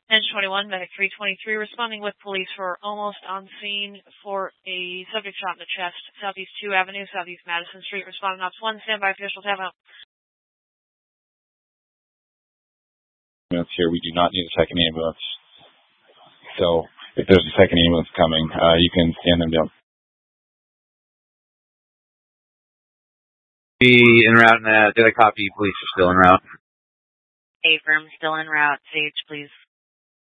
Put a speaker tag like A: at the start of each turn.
A: 1021, Medic 323, responding with police for almost on scene for a subject shot in the chest, Southeast 2 Avenue, Southeast Madison Street. Responding Ops 1, standby official, tap out.
B: Here, we do not need a second ambulance. So, if there's a second ambulance coming, you can stand them down.
C: Be en route, and did I copy? Police are still en route.
D: A firm still en route. Sage, please.